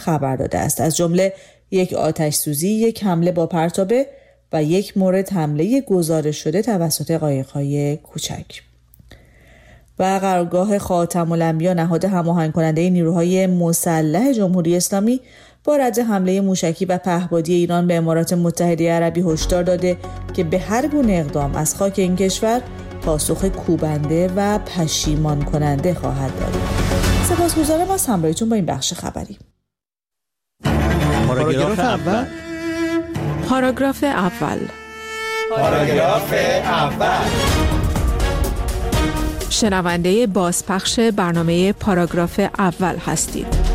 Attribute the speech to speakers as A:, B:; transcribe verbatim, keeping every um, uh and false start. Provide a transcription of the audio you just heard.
A: خبر داده است، از جمله یک آتش سوزی، یک حمله با پرتابه و یک مورد حمله گزارش شده توسط قایق‌های کوچک. و قرارگاه خاتم الانبیا، نهاد هماهنگ کننده نیروهای مسلح جمهوری اسلامی، با رد حمله موشکی و پهپادی ایران به امارات متحده عربی هشدار داده که به هر گونه اقدام از خاک این کشور پاسخ کوبنده و پشیمان کننده خواهد داد. سپاسگزارم از همراهیتون با این بخش خبری.
B: پاراگراف اول.
C: پاراگراف اول.
B: پاراگراف اول.
C: شنونده بازپخش برنامه پاراگراف اول هستید.